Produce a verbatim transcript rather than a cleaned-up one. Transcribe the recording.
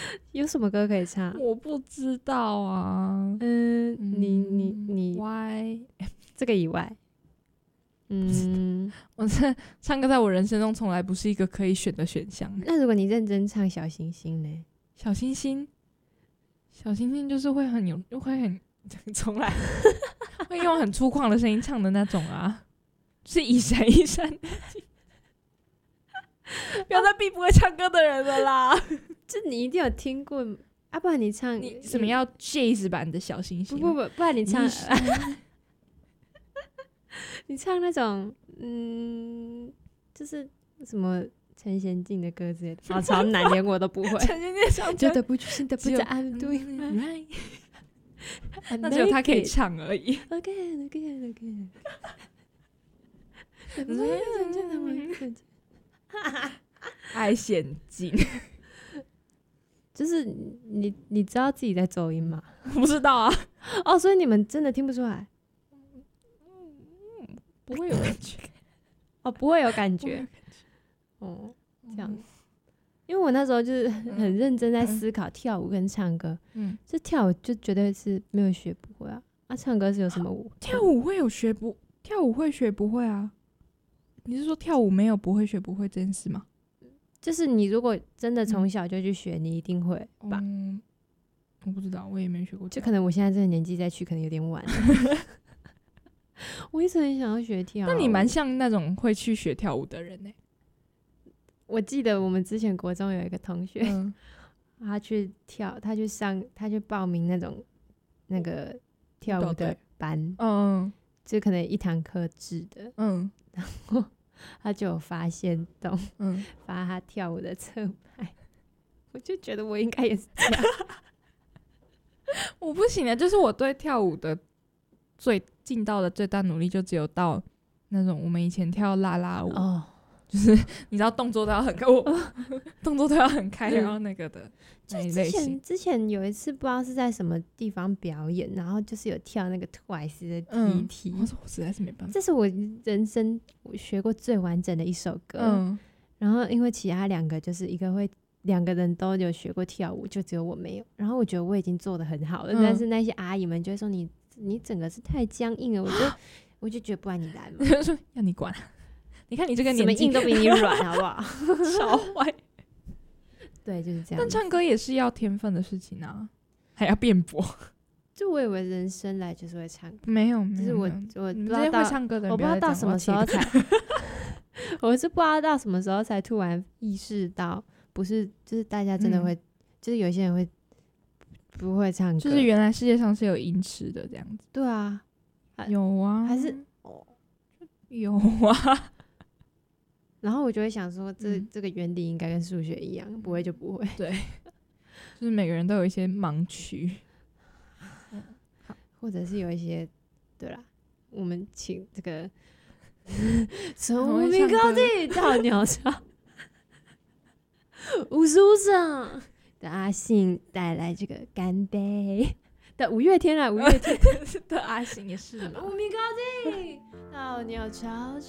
有什么歌可以唱？ 我不知道啊。 嗯，你你你 Why 这个以外，嗯， 我这唱歌在我人生中从来不是一个可以选的选项。 那如果你认真唱小星星呢？ 小星星，小星星就是会很有，会很重来，会用很粗犷的声音唱的那种啊，就是一闪一闪。不要再逼不会唱歌的人了啦！ 这你一定有听过啊，不然你唱你什么要 jazz 版的小星星？ 不不不，不然你唱，你唱那种嗯，就是什么陈贤进的歌之类的，好超难，连我都不会。 陈贤进唱觉得不去，得不在 I'm doing right， 那只有他可以唱而已。 Again again again， 爱陷阱， 就是你你知道自己在走音吗？ 不知道啊。 哦，所以你们真的听不出来？ 不会有感觉哦，不会有感觉。哦，这样。因为我那时候就是很认真在思考跳舞跟唱歌，嗯，就跳舞就绝对是没有学不会啊，啊，唱歌是有什么舞？ 跳舞会有学不？跳舞会学不会啊？你是说跳舞没有不会学不会这件事吗？ 就是你如果真的从小就去学，嗯、你一定会吧？ 嗯，我不知道，我也没学过。 就可能我现在这个年纪再去，可能有点晚。我一直很想要学跳舞。 那你蛮像那种会去学跳舞的人呢、欸。 我记得我们之前国中有一个同学，嗯、他去跳，他去上，他去报名那种那个跳舞的班，嗯，就可能一堂课制的，嗯，然后他就有发现动，嗯，发他跳舞的侧拍，我就觉得我应该也是这样。 我不行的，就是我对跳舞的最尽到的最大努力，就只有到那种我们以前跳啦啦舞。哦，就是你知道动作都要很开，我动作都要很开，然后那个的那一类型。 之前之前有一次不知道是在什么地方表演，然后就是有跳那个 Twice 的 T T，、 嗯、我实在是没办法。 这是我人生我学过最完整的一首歌。嗯，然后因为其他两个就是一个会两个人都有学过跳舞，就只有我没有。然后我觉得我已经做得很好了，嗯、但是那些阿姨们就会说你你整个是太僵硬了，我就我就觉得不然你来嘛， 就说要你管。你看你这个年纪， 什么硬都比你软，好不好？ 超坏。 对，就是这样。 但唱歌也是要天分的事情啊，还要辩驳。 就我以为人生来就是会唱歌， 没有， 就是我我不知道会唱歌的人， 我不知道到什么时候才，我是不知道到什么时候才突然意识到，不是，就是大家真的会，嗯、就是有些人会不会唱歌， 就是原来世界上是有音痴的这样子。 对啊， 有啊， 还是哦，有啊。 然后我就会想说这，这、嗯、这个原理应该跟数学一样，不会就不会。 对，就是每个人都有一些盲区， 或者是有一些，对啦，我们请这个从无名高地到鸟巢五十五场的阿信带来这个干杯的五月天啊，五月天的阿信也是嘛， 无名高地到鸟巢